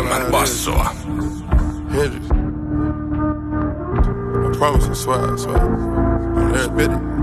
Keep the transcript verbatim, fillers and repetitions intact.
enemmän bassoa. Hendrix. I promise, I swear, I swear. On every minute.